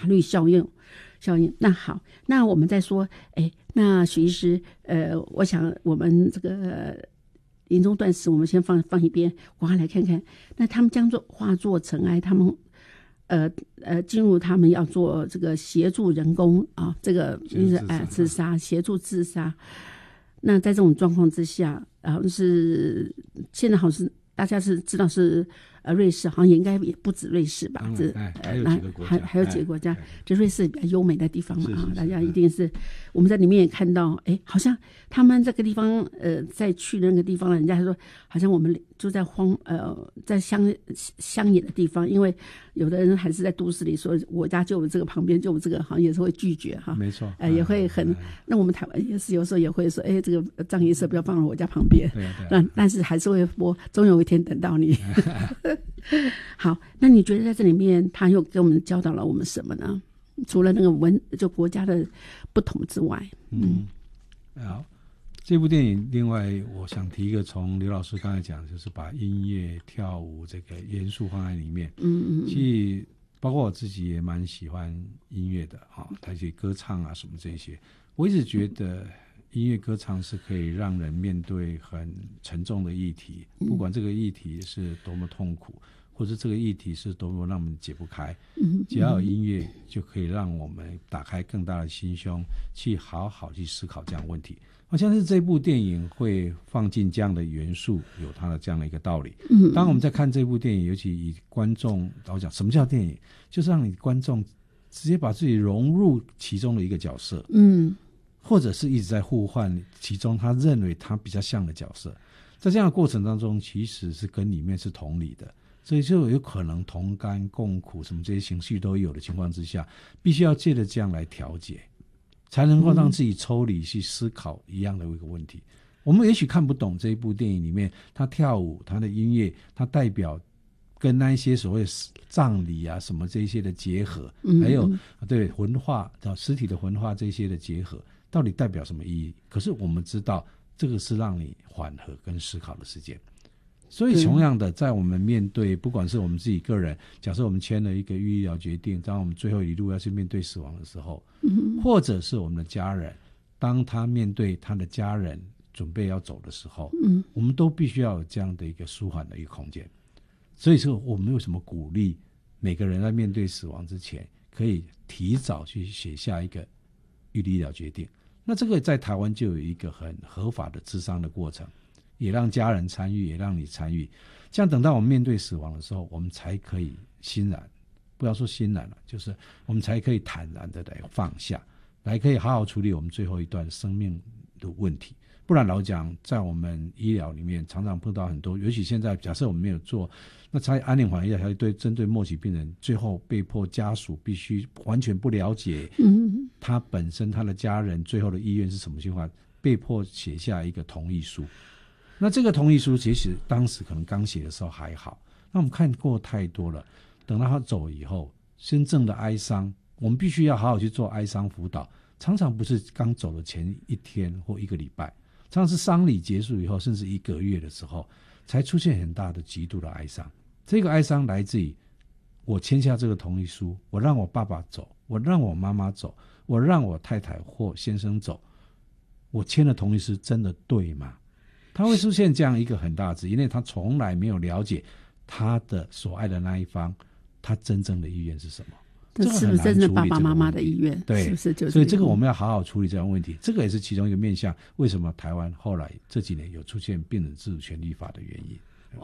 律效应。那好，那我们再说，那许医师，我想我们这个临终断食，我们先放一边，我要来看看，那他们将化作尘埃，他们进入他们要做这个协助人工啊，这个自杀，协助自杀。那在这种状况之下，是现在好像是大家是知道是瑞士，好像也应该也不止瑞士吧？ 还有几个国家， 还有几个国家，这瑞士比较优美的地方嘛，大家一定是我们在里面也看到，好像他们这个地方在去的那个地方，人家说好像我们就在在乡野的地方，因为有的人还是在都市里说我家就有这个旁边就有这个，好像也是会拒绝哈， 没错， 也会很。那我们台湾也是有时候也会说，这个葬仪社不要放在我家旁边，但是还是会播，总有一天等到你。好，那你觉得在这里面他又给我们教导了我们什么呢？除了那个就国家的不同之外， 好，这部电影另外我想提一个，从刘老师刚才讲，就是把音乐跳舞这个元素放在里面。其实包括我自己也蛮喜欢音乐的他一些歌唱啊什么这些，我一直觉得音乐歌唱是可以让人面对很沉重的议题，不管这个议题是多么痛苦，或者这个议题是多么让我们解不开，只要有音乐就可以让我们打开更大的心胸，去好好去思考这样的问题。我相信这部电影会放进这样的元素，有它的这样的一个道理。当我们在看这部电影，尤其以观众来讲，什么叫电影？就是让你观众直接把自己融入其中的一个角色，或者是一直在互换其中他认为他比较像的角色，在这样的过程当中，其实是跟里面是同理的，所以就有可能同甘共苦什么这些情绪都有的情况之下，必须要借着这样来调节，才能够让自己抽离去思考一样的一个问题。我们也许看不懂这一部电影里面他跳舞他的音乐，他代表跟那一些所谓葬礼啊什么这些的结合，还有对魂化尸体的魂化这些的结合，到底代表什么意义？可是我们知道这个是让你缓和跟思考的时间。所以同样的，在我们面对不管是我们自己个人，假设我们签了一个医疗决定，当我们最后一路要去面对死亡的时候，或者是我们的家人，当他面对他的家人准备要走的时候，我们都必须要有这样的一个舒缓的一个空间。所以说我们为什么鼓励每个人在面对死亡之前可以提早去写下一个预立医疗决定？那这个在台湾就有一个很合法的咨商的过程，也让家人参与，也让你参与，这样等到我们面对死亡的时候，我们才可以欣然，不要说欣然了，就是我们才可以坦然的来放下，来可以好好处理我们最后一段生命的问题。不然老讲，在我们医疗里面常常碰到很多，尤其现在假设我们没有做，那在安宁缓和医疗对针对末期病人，最后被迫家属必须完全不了解他本身他的家人最后的意愿是什么情况，被迫写下一个同意书。那这个同意书其实当时可能刚写的时候还好，那我们看过太多了，等到他走以后，真正的哀伤，我们必须要好好去做哀伤辅导，常常不是刚走的前一天或一个礼拜，常常是丧礼结束以后甚至1个月的时候才出现很大的极度的哀伤。这个哀伤来自于我签下这个同意书，我让我爸爸走，我让我妈妈走，我让我太太或先生走，我签的同意书真的对吗？他会出现这样一个很大的因为他从来没有了解他的所爱的那一方他真正的意愿是什么，这个是不是真正爸爸妈妈的意愿？对，是不是就是？ 所以这个我们要好好处理这样的问题，这个也是其中一个面向，为什么台湾后来这几年有出现病人自主权立法的原因。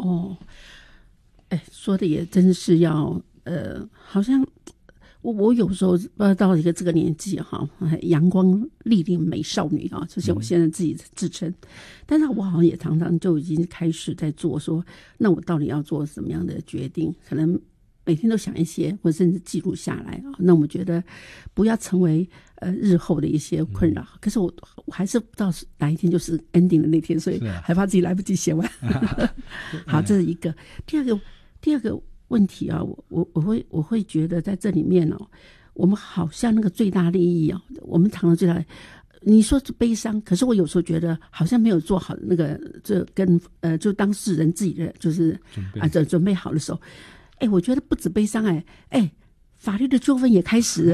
说的也真是要好像我有时候到一个这个年纪哈，阳光丽丽美少女啊，就是我现在自己自称，但是我好像也常常就已经开始在做说，那我到底要做什么样的决定？可能每天都想一些，或甚至记录下来啊。那我觉得不要成为日后的一些困扰。可是我还是不知道是哪一天就是 ending 的那天，所以害怕自己来不及写完。好，这是一个。第二个问题啊，我会觉得在这里面哦，我们好像那个最大利益啊，我们常常最大，你说是悲伤，可是我有时候觉得好像没有做好那个，这跟就当事人自己的就是准备好的时候，我觉得不止悲伤，法律的纠纷也开始